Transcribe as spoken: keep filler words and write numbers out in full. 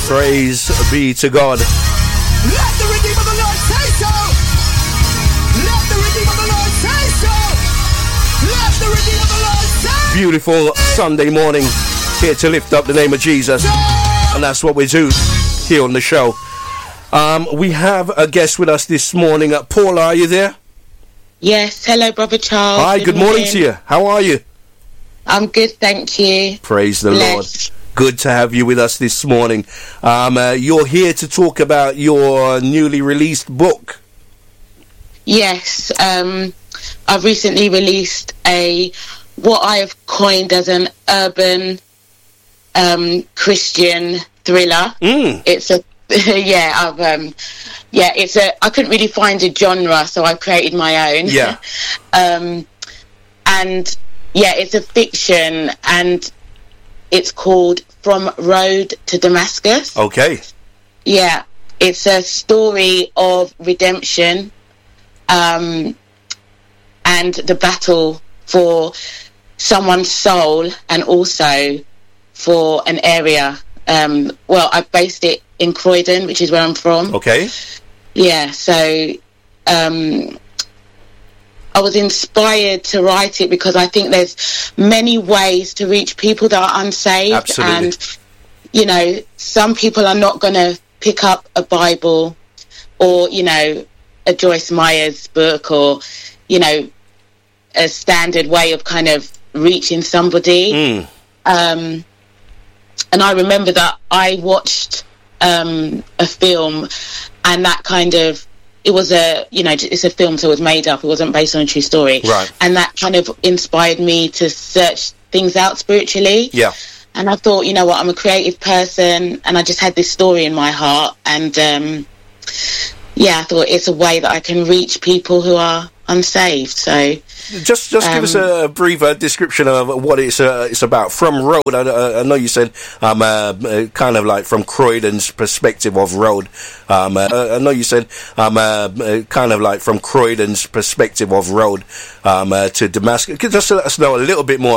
Praise be to God. Let the Redeemer of the Lord say so. Let the Redeemer of the Lord say so. Let the Redeemer of the Lord say so. Beautiful Sunday morning, here to lift up the name of Jesus, and that's what we do here on the show. Um, we have a guest with us this morning. Uh, Paula, are you there? Yes. Hello, Brother Charles. Hi. Good, good morning. morning to you. How are you? I'm good, thank you. Praise the Bless. Lord. Good to have you with us this morning. Um, uh, you're here to talk about your newly released book. Yes, um, I've recently released a what I have coined as an urban um, Christian thriller. Mm. It's a yeah, I've um, yeah, it's a. I couldn't really find a genre, so I created my own. Yeah, um, and yeah, it's a fiction, and it's called From Road to Damascus. Okay. Yeah, it's a story of redemption, um, and the battle for someone's soul, and also for an area. Um, well, I based it in Croydon, which is where I'm from. Okay. Yeah, so um, I was inspired to write it because I think there's many ways to reach people that are unsaved. Absolutely. And, you know, some people are not going to pick up a Bible or, you know, a Joyce Meyer's book or, you know, a standard way of kind of reaching somebody. Mm. Um, and I remember that I watched um, a film, and that kind of, it was a, you know, it's a film, so it was made up. It wasn't based on a true story. Right. And that kind of inspired me to search things out spiritually. Yeah. And I thought, you know what, I'm a creative person, and I just had this story in my heart. And, um, yeah, I thought it's a way that I can reach people who are unsaved. So just just um, give us a brief uh, description of what it's uh, it's about. From Road, I, uh, I know you said um, uh, uh, kind of like from Croydon's perspective of Road. Um, uh, I know you said um, uh, uh, kind of like from Croydon's perspective of Road um, uh, to Damascus. Just let us know a little bit more